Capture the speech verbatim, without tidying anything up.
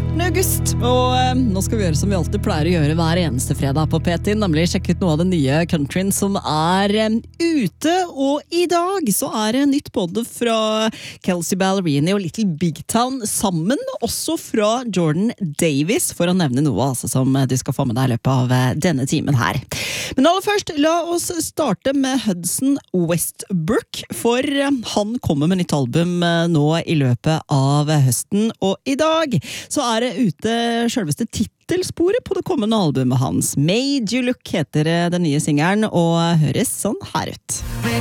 fjortende august, og eh, nå skal vi gjøre som vi alltid pleier å gjøre hver eneste fredag på P T, nemlig sjekke ut noe av den nye countryen som er eh, ute, og i dag så er det nytt både fra Kelsey Ballerini og Little Big Town sammen, også fra Jordan Davis, for å nevne noe altså, som du skal få med deg i løpet av eh, denne timen her. Men aller først, la oss starte med Hudson Westbrook, for eh, han kommer med nytt album eh, nå i løpet av høsten, og i dag så er det ute selveste titelsporet på det kommende albumet hans. Made You Look heter den nye singeren, og høres sånn her ut.